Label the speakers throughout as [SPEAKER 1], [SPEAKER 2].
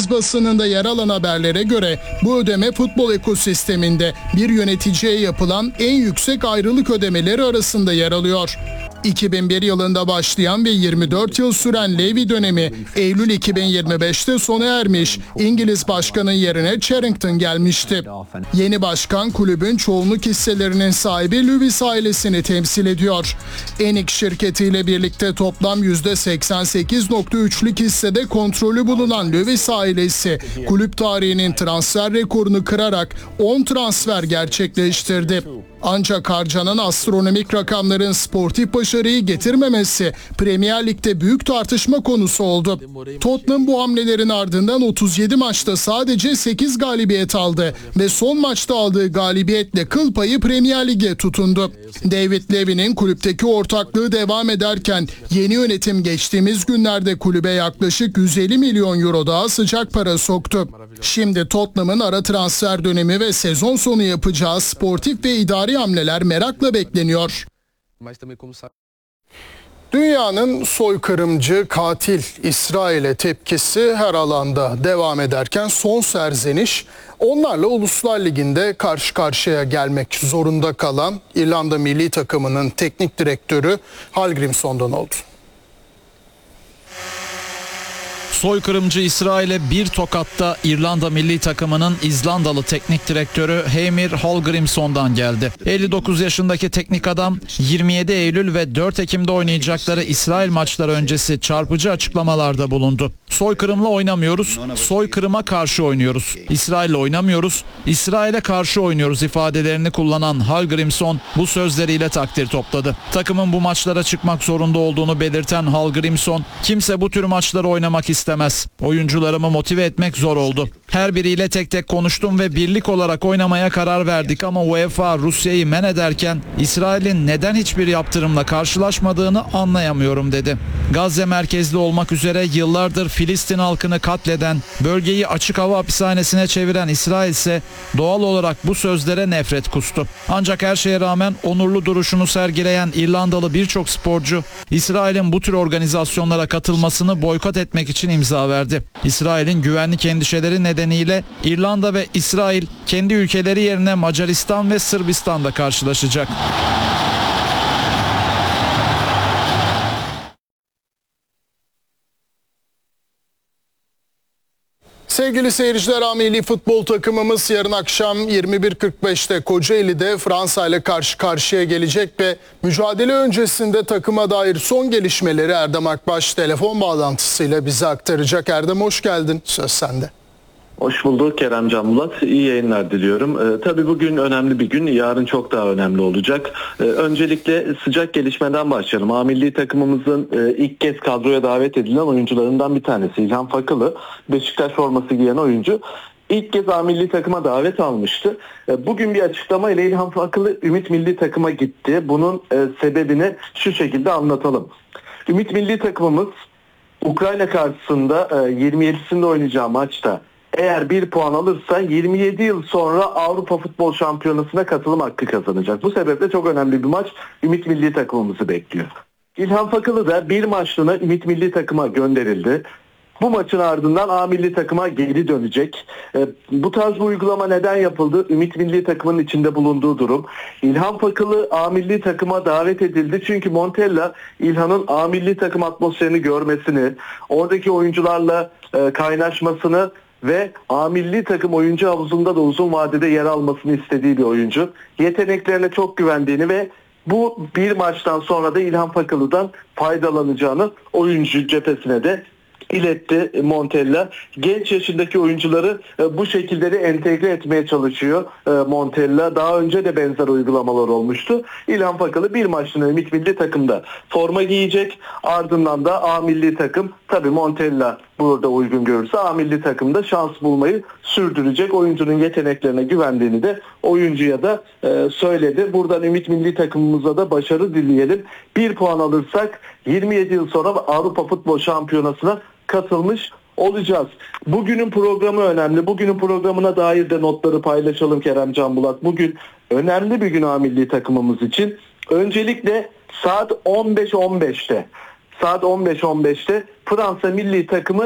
[SPEAKER 1] İngiliz basınında yer alan haberlere göre bu ödeme futbol ekosisteminde bir yöneticiye yapılan en yüksek ayrılık ödemeleri arasında yer alıyor. 2001 yılında başlayan ve 24 yıl süren Levy dönemi Eylül 2025'te sona ermiş. İngiliz başkanın yerine Charrington gelmişti. Yeni başkan kulübün çoğunluk hisselerinin sahibi Lewis ailesini temsil ediyor. Enik şirketiyle birlikte toplam %88.3'lük hissede kontrolü bulunan Lewis ailesi kulüp tarihinin transfer rekorunu kırarak 10 transfer gerçekleştirdi. Ancak harcanan astronomik rakamların sportif başarıyı getirmemesi Premier Lig'de büyük tartışma konusu oldu. Tottenham bu hamlelerin ardından 37 maçta sadece 8 galibiyet aldı ve son maçta aldığı galibiyetle kıl payı Premier Lig'e tutundu. David Levy'nin kulüpteki ortaklığı devam ederken yeni yönetim geçtiğimiz günlerde kulübe yaklaşık 150 milyon euro daha sıcak para soktu. Şimdi Tottenham'ın ara transfer dönemi ve sezon sonu yapacağı sportif ve idari hamleler merakla bekleniyor. Dünyanın soykırımcı katil İsrail'e tepkisi her alanda devam ederken son serzeniş onlarla Uluslar Ligi'nde karşı karşıya gelmek zorunda kalan İrlanda milli takımının teknik direktörü Hallgrímsson'dan oldu.
[SPEAKER 2] Soykırımcı İsrail'e bir tokatta İrlanda milli takımının İzlandalı teknik direktörü Heimir Hallgrímsson'dan geldi. 59 yaşındaki teknik adam 27 Eylül ve 4 Ekim'de oynayacakları İsrail maçları öncesi çarpıcı açıklamalarda bulundu. Soykırımla oynamıyoruz, soykırıma karşı oynuyoruz. İsrail'le oynamıyoruz, İsrail'e karşı oynuyoruz ifadelerini kullanan Hallgrímsson bu sözleriyle takdir topladı. Takımın bu maçlara çıkmak zorunda olduğunu belirten Hallgrímsson, kimse bu tür maçları oynamak istemez. Oyuncularımı motive etmek zor oldu. Her biriyle tek tek konuştum ve birlik olarak oynamaya karar verdik ama UEFA Rusya'yı men ederken İsrail'in neden hiçbir yaptırımla karşılaşmadığını anlayamıyorum dedi. Gazze merkezli olmak üzere yıllardır Filistin halkını katleden, bölgeyi açık hava hapishanesine çeviren İsrail ise doğal olarak bu sözlere nefret kustu. Ancak her şeye rağmen onurlu duruşunu sergileyen İrlandalı birçok sporcu İsrail'in bu tür organizasyonlara katılmasını boykot etmek için imza verdi. İsrail'in güvenlik endişeleri nedeniyle İrlanda ve İsrail kendi ülkeleri yerine Macaristan ve Sırbistan'da karşılaşacak.
[SPEAKER 1] Sevgili seyirciler, milli futbol takımımız yarın akşam 21.45'te Kocaeli'de Fransa ile karşı karşıya gelecek ve mücadele öncesinde takıma dair son gelişmeleri Erdem Akbaş telefon bağlantısıyla bize aktaracak. Erdem, hoş geldin. Söz sende.
[SPEAKER 3] Hoş bulduk Kerem Can Bulat. İyi yayınlar diliyorum. Tabii bugün önemli bir gün. Yarın çok daha önemli olacak. Öncelikle sıcak gelişmeden başlayalım. A milli takımımızın ilk kez kadroya davet edilen oyuncularından bir tanesi İlhan Fakılı. Beşiktaş forması giyen oyuncu. İlk kez A milli takıma davet almıştı. Bugün bir açıklama ile İlhan Fakılı Ümit milli takıma gitti. Bunun sebebini şu şekilde anlatalım. Ümit milli takımımız Ukrayna karşısında 27'sinde oynayacağı maçta eğer 1 puan alırsa 27 yıl sonra Avrupa Futbol Şampiyonası'na katılım hakkı kazanacak. Bu sebeple çok önemli bir maç Ümit milli takımımızı bekliyor. İlhan Fakılı da bir maçlığına Ümit milli takıma gönderildi. Bu maçın ardından A milli takıma geri dönecek. Bu tarz bir uygulama neden yapıldı? Ümit milli takımının içinde bulunduğu durum. İlhan Fakılı A milli takıma davet edildi. Çünkü Montella İlhan'ın A milli takım atmosferini görmesini, oradaki oyuncularla kaynaşmasını ve A milli takım oyuncu havuzunda da uzun vadede yer almasını istediği bir oyuncu. Yeteneklerine çok güvendiğini ve bu bir maçtan sonra da İlhan Fakılı'dan faydalanacağını oyuncu cephesine de iletti Montella. Genç yaşındaki oyuncuları bu şekilde entegre etmeye çalışıyor Montella. Daha önce de benzer uygulamalar olmuştu. İlhan Fakılı bir maçlığına Ümit milli takımda forma giyecek. Ardından da A milli takım, tabii Montella burada uygun görürse A milli takımda şans bulmayı sürdürecek. Oyuncunun yeteneklerine güvendiğini de oyuncuya da söyledi. Buradan Ümit milli takımımıza da başarı dileyelim. 1 puan alırsak 27 yıl sonra Avrupa Futbol Şampiyonası'na katılmış olacağız. Bugünün programı önemli. Bugünün programına dair de notları paylaşalım Kerem Can Bulat. Bugün önemli bir gün A milli takımımız için. Öncelikle saat 15.15'te Fransa milli takımı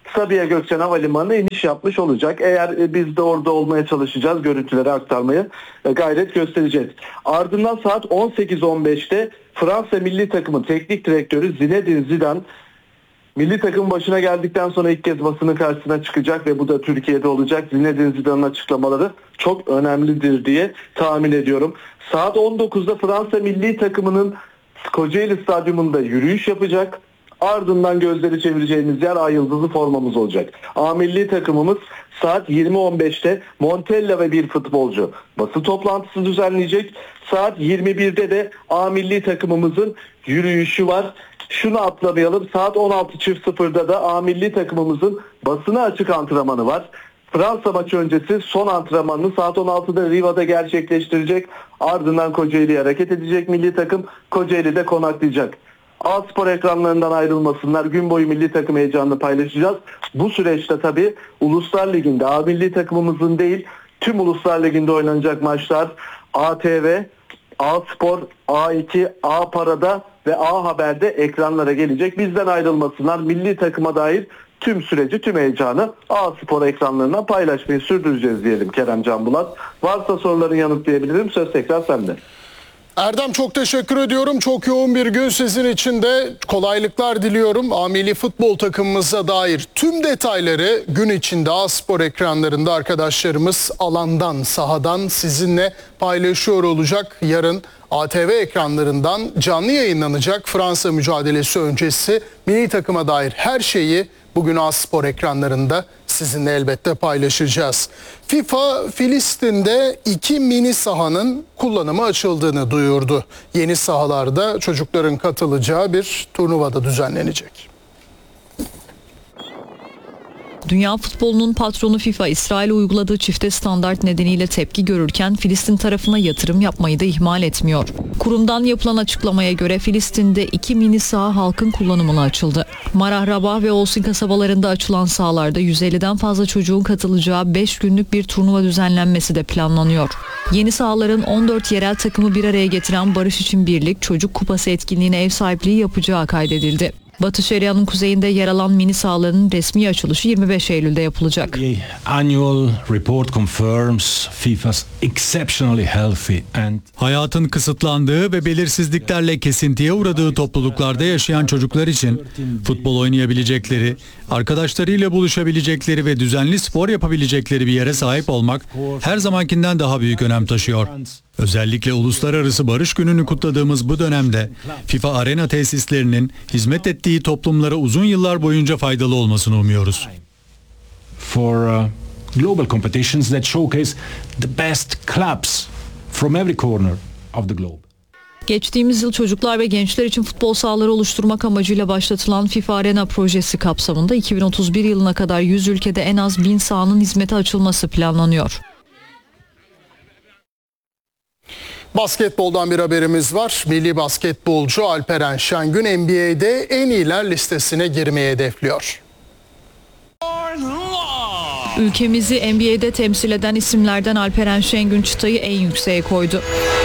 [SPEAKER 3] Sabiha Gökçen Havalimanı'na iniş yapmış olacak. Eğer biz de orada olmaya çalışacağız, görüntüleri aktarmaya gayret göstereceğiz. Ardından saat 18.15'te Fransa milli takımı teknik direktörü Zinedine Zidane milli takım başına geldikten sonra ilk kez basının karşısına çıkacak ve bu da Türkiye'de olacak. Zinedine Zidane'ın açıklamaları çok önemlidir diye tahmin ediyorum. Saat 19'da Fransa milli takımının Kocaeli Stadyumunda yürüyüş yapacak. Ardından gözleri çevireceğimiz yer Ay Yıldızı formamız olacak. A milli takımımız saat 20.15'te Montella ve bir futbolcu basın toplantısı düzenleyecek. Saat 21'de de A milli takımımızın yürüyüşü var. Şunu atlamayalım, saat 16.00'da da A milli takımımızın basına açık antrenmanı var. Fransa maçı öncesi son antrenmanını saat 16'da Riva'da gerçekleştirecek. Ardından Kocaeli'ye hareket edecek milli takım. Kocaeli'de konaklayacak. A Spor ekranlarından ayrılmasınlar. Gün boyu milli takım heyecanını paylaşacağız. Bu süreçte tabii Uluslar Ligi'nde A milli takımımızın değil tüm Uluslar Ligi'nde oynanacak maçlar ATV, A Spor, A2, A Para'da ve A Haber'de ekranlara gelecek. Bizden ayrılmasınlar. Milli takıma dair tüm süreci, tüm heyecanı A Spor ekranlarından paylaşmayı sürdüreceğiz diyelim Kerem Can Bulat. Varsa soruların yanıtlayabilirim. Söz tekrar sende.
[SPEAKER 1] Erdem, çok teşekkür ediyorum. Çok yoğun bir gün sizin için de. Kolaylıklar diliyorum. A milli futbol takımımıza dair tüm detayları gün içinde A Spor ekranlarında arkadaşlarımız alandan, sahadan sizinle paylaşıyor olacak. Yarın ATV ekranlarından canlı yayınlanacak Fransa mücadelesi öncesi milli takıma dair her şeyi bugün A Spor ekranlarında sizinle elbette paylaşacağız. FIFA Filistin'de 2 mini sahanın kullanıma açıldığını duyurdu. Yeni sahalarda çocukların katılacağı bir turnuvada düzenlenecek.
[SPEAKER 4] Dünya futbolunun patronu FIFA, İsrail'e uyguladığı çifte standart nedeniyle tepki görürken Filistin tarafına yatırım yapmayı da ihmal etmiyor. Kurumdan yapılan açıklamaya göre Filistin'de 2 mini saha halkın kullanımına açıldı. Marah, Rabah ve Olsin kasabalarında açılan sahalarda 150'den fazla çocuğun katılacağı 5 günlük bir turnuva düzenlenmesi de planlanıyor. Yeni sahaların 14 yerel takımı bir araya getiren Barış için Birlik Çocuk Kupası etkinliğine ev sahipliği yapacağı kaydedildi. Batı Şeria'nın kuzeyinde yer alan mini sahaların resmi açılışı 25 Eylül'de yapılacak.
[SPEAKER 5] The annual report confirms FIFA's exceptionally healthy and
[SPEAKER 6] hayatın kısıtlandığı ve belirsizliklerle kesintiye uğradığı topluluklarda yaşayan çocuklar için futbol oynayabilecekleri, arkadaşlarıyla buluşabilecekleri ve düzenli spor yapabilecekleri bir yere sahip olmak her zamankinden daha büyük önem taşıyor. Özellikle Uluslararası Barış Günü'nü kutladığımız bu dönemde FIFA Arena tesislerinin hizmet ettiği toplumlara uzun yıllar boyunca faydalı olmasını umuyoruz.
[SPEAKER 5] for global competitions that showcase the best clubs from every corner of the globe.
[SPEAKER 4] Geçtiğimiz yıl çocuklar ve gençler için futbol sahaları oluşturmak amacıyla başlatılan FIFA Arena projesi kapsamında 2031 yılına kadar 100 ülkede en az 1000 sahanın hizmete açılması planlanıyor.
[SPEAKER 1] Basketboldan bir haberimiz var. Milli basketbolcu Alperen Şengün NBA'de en iyiler listesine girmeyi hedefliyor.
[SPEAKER 4] Ülkemizi NBA'de temsil eden isimlerden Alperen Şengün çıtayı en yükseğe koydu.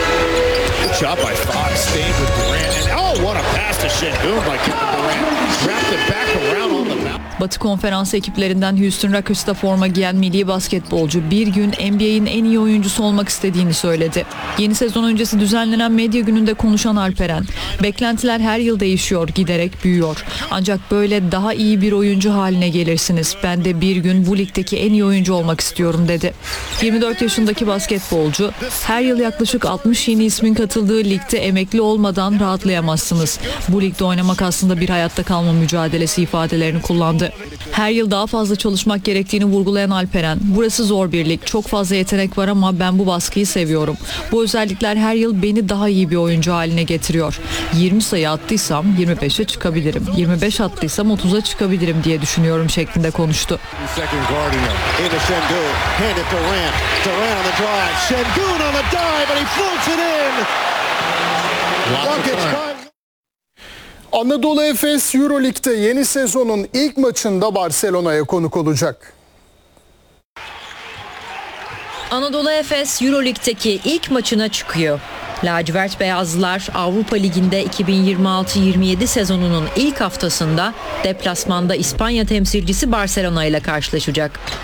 [SPEAKER 4] Batı Konferansı ekiplerinden Houston Rockets'ta forma giyen milli basketbolcu bir gün NBA'in en iyi oyuncusu olmak istediğini söyledi. Yeni sezon öncesi düzenlenen medya gününde konuşan Alperen, "Beklentiler her yıl değişiyor, giderek büyüyor. Ancak böyle daha iyi bir oyuncu haline gelirsiniz. Ben de bir gün bu ligdeki en iyi oyuncu olmak istiyorum," dedi. 24 yaşındaki basketbolcu, "Her yıl yaklaşık 60 yeni ismin katıldığı ligde emekli olmadan rahatlayamazsınız. Bu ligde oynamak aslında bir hayatta kalma mücadelesi," ifadelerini kullandı. Her yıl daha fazla çalışmak gerektiğini vurgulayan Alperen, "Burası zor bir lig, çok fazla yetenek var ama ben bu baskıyı seviyorum. Bu özellikler her yıl beni daha iyi bir oyuncu haline getiriyor. 20 sayı attıysam 25'e çıkabilirim, 25 attıysam 30'a çıkabilirim diye düşünüyorum," şeklinde konuştu.
[SPEAKER 1] Anadolu Efes Euroleague'de yeni sezonun ilk maçında Barcelona'ya konuk olacak.
[SPEAKER 7] Anadolu Efes Euroleague'deki ilk maçına çıkıyor. Lacivert Beyazlılar Avrupa Ligi'nde 2026-27 sezonunun ilk haftasında deplasmanda İspanya temsilcisi Barcelona ile karşılaşacak.